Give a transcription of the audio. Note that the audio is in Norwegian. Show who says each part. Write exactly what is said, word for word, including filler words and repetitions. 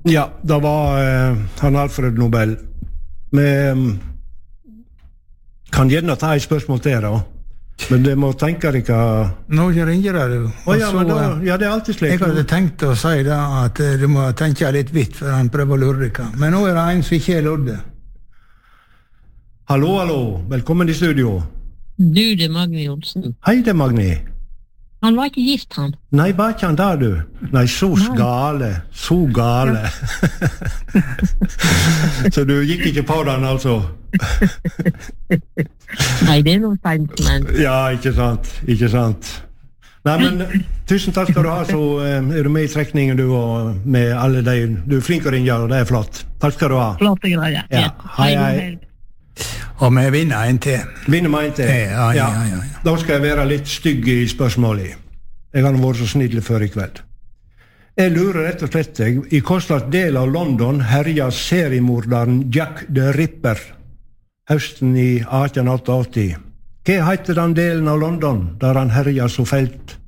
Speaker 1: Ja, det var uh, han Alfred Nobel. Vi um, kan gjerne ta et spørsmål til da. Men det må tenke dere...
Speaker 2: Nå ringer det du.
Speaker 1: Oh, ja, men da, ja, det er alltid slik.
Speaker 2: Jeg hadde tenkt å si da at du må tenke litt vidt for han prøver å lure dere. Men nå er det en som ikke er lurte.
Speaker 1: Hallo, hallo. Velkommen i studio.
Speaker 3: Du, det er Magni Olsen.
Speaker 1: Hei, det er Magni.
Speaker 3: Han var ikke gift, han.
Speaker 1: Nei, bare ikke han der, du. Nei, så gale. Så gale. Så du gikk ikke på den, altså?
Speaker 3: Nei, det er noe fint, men...
Speaker 1: Ja, ikke sant. Ikke sant. Nei, men tusen takk skal du ha, så um, er du med i trekningen, du, og med alle deg. Du er flink å ringe, og det er flott. Takk skal du ha.
Speaker 3: Flotte greier.
Speaker 1: Ja. Hei, hei.
Speaker 2: Og vi vinner en til.
Speaker 1: Vinner vi en til?
Speaker 2: Ja, ja, ja, ja.
Speaker 1: Da skal jeg være litt stygg i spørsmålet. Jeg har vært så snille før i kveld. Jeg lurer rett og slett i hvilken del av London herjer seriemorderen Jack the Ripper høsten i atten åttiåtte. Hva heter den delen av London der han herjer så felt?